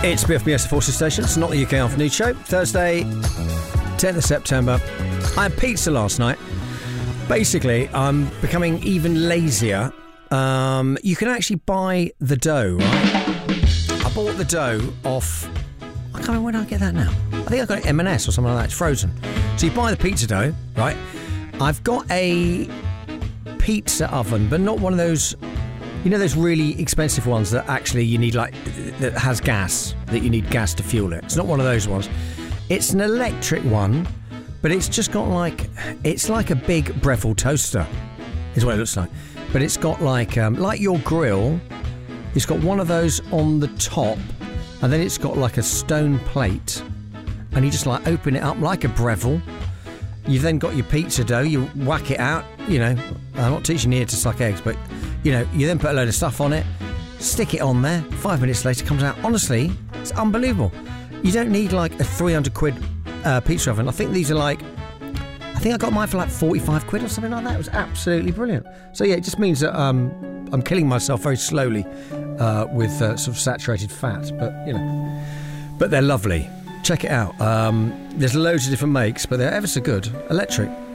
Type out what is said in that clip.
It's BFBS Forces Station. It's not the UK Afternoon Show. Thursday, 10th of September. I had pizza last night. Basically, I'm becoming even lazier. You can actually buy the dough, right? I bought the dough off... I can't remember when I get that now. I think I got it at M&S or something like that. It's frozen. So you buy the pizza dough, right? I've got a pizza oven, but not one of those... You know those really expensive ones that actually you need, like, that has gas, that you need gas to fuel it? It's not one of those ones. It's an electric one, but it's just got like... It's like a big Breville toaster, is what it looks like. But it's got like your grill, it's got one of those on the top, and then it's got like a stone plate, and you just like open it up like a Breville. You've then got your pizza dough, you whack it out, you know, I'm not teaching you here to suck eggs, but, you know, you then put a load of stuff on it, stick it on there, 5 minutes later it comes out. Honestly, it's unbelievable. You don't need like a 300 quid pizza oven. I think these are like, I think I got mine for like 45 quid or something like that. It was absolutely brilliant. So yeah, it just means that I'm killing myself very slowly with sort of saturated fat, but, you know, but they're lovely. Check it out. There's loads of different makes, but they're ever so good. Electric.